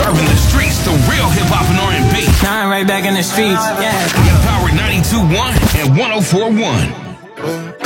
Serving the streets, the real hip-hop and R&B. Now I'm right back in the streets, yeah. Power 92.1 and 104.1.